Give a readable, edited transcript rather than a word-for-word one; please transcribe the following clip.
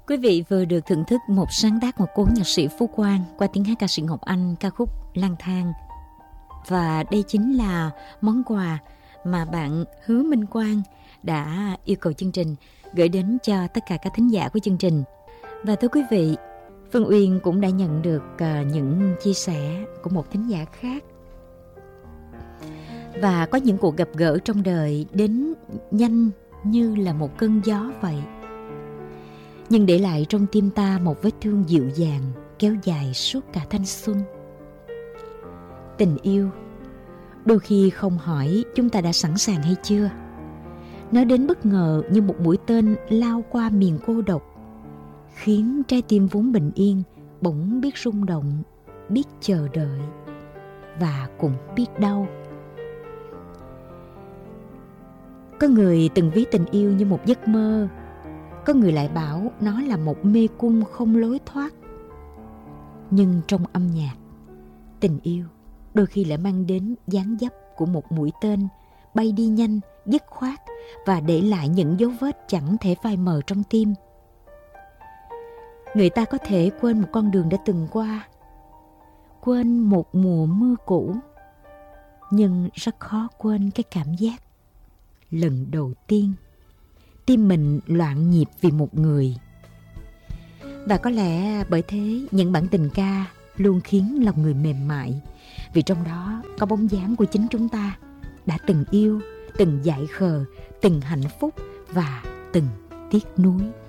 Quý vị vừa được thưởng thức một sáng tác của cố nhạc sĩ Phú Quang qua tiếng hát ca sĩ Ngọc Anh, ca khúc Lang Thang. Và đây chính là món quà mà bạn Hứa Minh Quang đã yêu cầu chương trình gửi đến cho tất cả các thính giả của chương trình. Và thưa quý vị, Phương Uyên cũng đã nhận được những chia sẻ của một thính giả khác. Và có những cuộc gặp gỡ trong đời đến nhanh như là một cơn gió vậy, nhưng để lại trong tim ta một vết thương dịu dàng kéo dài suốt cả thanh xuân. Tình yêu đôi khi không hỏi chúng ta đã sẵn sàng hay chưa. Nó đến bất ngờ như một mũi tên lao qua miền cô độc, khiến trái tim vốn bình yên bỗng biết rung động, biết chờ đợi và cũng biết đau. Có người từng ví tình yêu như một giấc mơ, có người lại bảo nó là một mê cung không lối thoát. Nhưng trong âm nhạc, tình yêu đôi khi lại mang đến dáng dấp của một mũi tên bay đi nhanh, dứt khoát và để lại những dấu vết chẳng thể phai mờ trong tim. Người ta có thể quên một con đường đã từng qua, quên một mùa mưa cũ, nhưng rất khó quên cái cảm giác lần đầu tiên tim mình loạn nhịp vì một người. Và có lẽ bởi thế những bản tình ca luôn khiến lòng người mềm mại, vì trong đó có bóng dáng của chính chúng ta đã từng yêu, từng dại khờ, từng hạnh phúc và từng tiếc nuối.